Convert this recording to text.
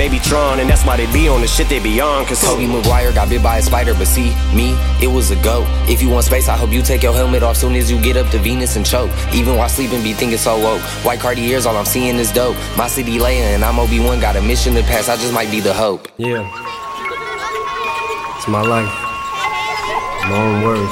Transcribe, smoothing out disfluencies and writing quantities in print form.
they be Tron, and that's why they be on the shit they be on. Cause Tobey Maguire got bit by a spider, but see, me, it was a go. If you want space, I hope you take your helmet off soon as you get up to Venus and choke. Even while sleeping, be thinking so woke. White Cartiers, all I'm seeing is dope. My city Leia and I'm Obi-Wan, got a mission to pass, I just might be the hope. Yeah. It's my life. My own words.